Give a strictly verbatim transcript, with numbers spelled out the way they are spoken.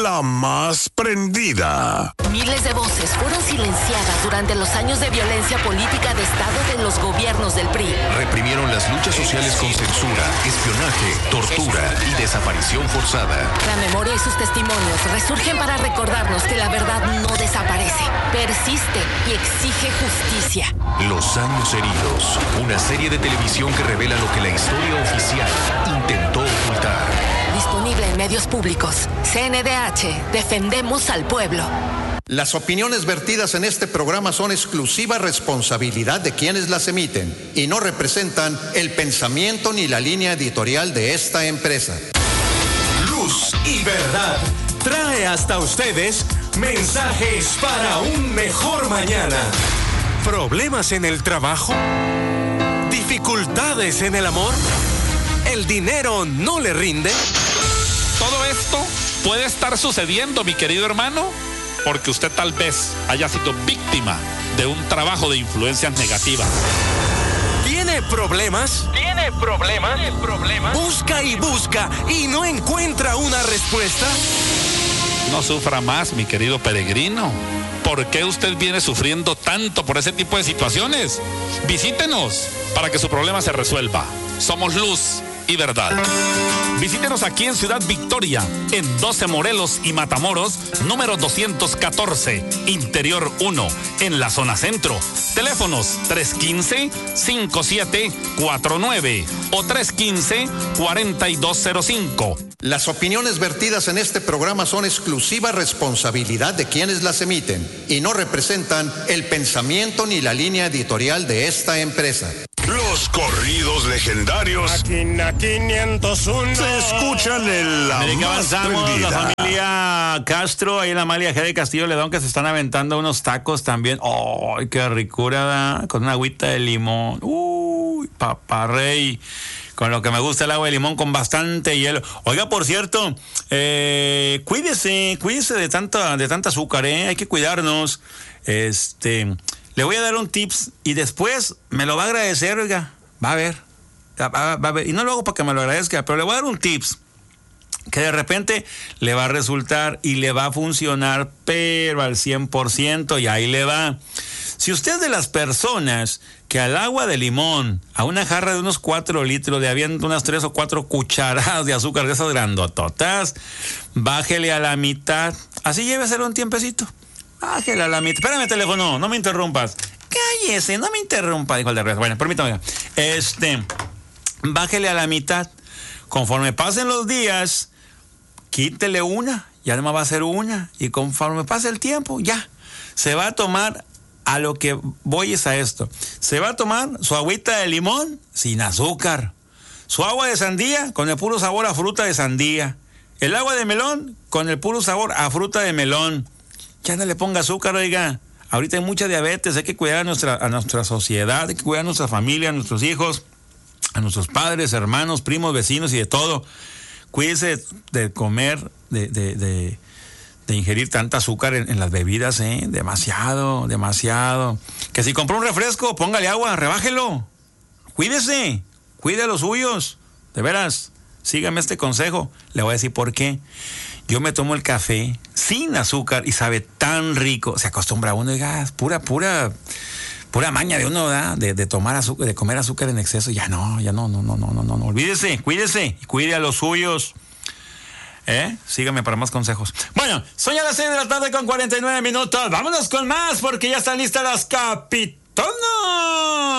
la más prendida. Miles de voces fueron silenciadas durante los años de violencia política de Estado de los gobiernos del P R I. Reprimieron las luchas sociales con censura, espionaje, tortura y desaparición forzada. La memoria y sus testimonios resurgen para recordarnos que la verdad no desaparece, persiste y exige justicia. Los años heridos, una serie de televisión que revela lo que la historia oficial intentó ocultar. Disponible en medios públicos. C N D H, defendemos al pueblo. Las opiniones vertidas en este programa son exclusiva responsabilidad de quienes las emiten y no representan el pensamiento ni la línea editorial de esta empresa. Luz y Verdad trae hasta ustedes mensajes para un mejor mañana. ¿Problemas en el trabajo? ¿Dificultades en el amor? ¿El dinero no le rinde? Todo esto puede estar sucediendo, mi querido hermano, porque usted tal vez haya sido víctima de un trabajo de influencias negativas. ¿Tiene problemas? ¿Tiene problemas? ¿Tiene problemas? Busca y busca y no encuentra una respuesta. No sufra más, mi querido peregrino. ¿Por qué usted viene sufriendo tanto por ese tipo de situaciones? Visítenos para que su problema se resuelva. Somos Luz y Verdad. Visítenos aquí en Ciudad Victoria, en doce Morelos y Matamoros, número doscientos catorce, Interior uno, en la zona centro. Teléfonos tres uno cinco, cinco siete cuatro nueve o tres uno cinco, cuatro dos cero cinco. Las opiniones vertidas en este programa son exclusiva responsabilidad de quienes las emiten y no representan el pensamiento ni la línea editorial de esta empresa. Los corridos legendarios Máquina quinientos uno se escuchan en la América, más avanzamos, prendida. la familia Castro, ahí en la Amalia G de Castillo Ledón, que se están aventando unos tacos también. ¡Ay, qué ricura! ¿Da? Con una agüita de limón. ¡Uy, paparrey! Con lo que me gusta el agua de limón con bastante hielo. Oiga, por cierto, eh, cuídese, cuídese de tanta, de tanta azúcar, ¿eh? Hay que cuidarnos. Este, le voy a dar un tips y después me lo va a agradecer, oiga. Va a ver, va, va, va a ver. Y no lo hago para que me lo agradezca, pero le voy a dar un tips que de repente le va a resultar y le va a funcionar, pero al cien por ciento, y ahí le va. Si usted es de las personas que al agua de limón, a una jarra de unos cuatro litros, le avienta unas tres o cuatro cucharadas de azúcar de esas grandototas, bájele a la mitad, así lléveselo un tiempecito, bájele a la mitad. Espérame, teléfono, no me interrumpas. Cállese, no me interrumpa, dijo el de arriba. Bueno, permítame. Este, bájele a la mitad. Conforme pasen los días, quítele una, ya no va a ser una, y conforme pase el tiempo, ya, se va a tomar. A lo que voy es a esto. Se va a tomar su agüita de limón sin azúcar. Su agua de sandía con el puro sabor a fruta de sandía. El agua de melón con el puro sabor a fruta de melón. Ya no le ponga azúcar, oiga. Ahorita hay mucha diabetes, hay que cuidar a nuestra, a nuestra sociedad, hay que cuidar a nuestra familia, a nuestros hijos, a nuestros padres, hermanos, primos, vecinos y de todo. Cuídese de comer, de... de, de de ingerir tanta azúcar en, en las bebidas, ¿eh? Demasiado, demasiado. Que si compró un refresco, póngale agua, rebájelo. Cuídese, cuide a los suyos. De veras, sígame este consejo. Le voy a decir por qué. Yo me tomo el café sin azúcar y sabe tan rico. Se acostumbra uno, diga, es pura, pura, pura maña de uno, ¿verdad? De, de tomar azúcar, de comer azúcar en exceso. Ya no, ya no, no, no, no, no, no. Olvídese, cuídese y cuide a los suyos. ¿Eh? Síganme para más consejos. Bueno, son ya las seis de la tarde con cuarenta y nueve minutos. Vámonos con más porque ya están listas las capitonas.